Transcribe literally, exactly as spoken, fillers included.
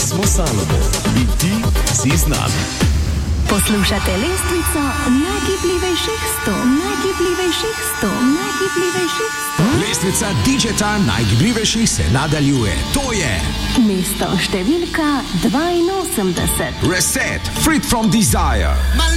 smo Salomo in ti si z nami. Poslušate lestvico najgibljivejših sto, najgibljivejših sto, najgibljivejših sto. Lestvica Digita najgibljivejših se nadaljuje. To je mesto številka dvainosemdeset. Reset, Freed from Desire.